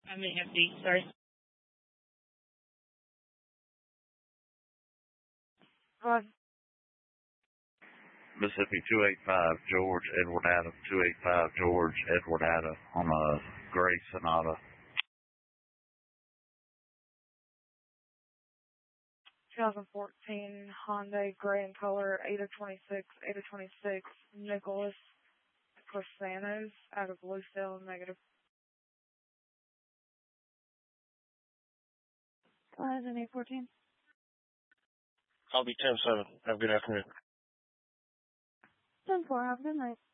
I may have D, sorry. Five. Mississippi 285, George Edward Adam, 285, George Edward Adam on a gray Sonata. 2014 Hyundai gray in color, 826, Nicholas Corsanos out of Lucille, negative. 814. I'll be 10-7. Have a good afternoon. 10-4, have a good night.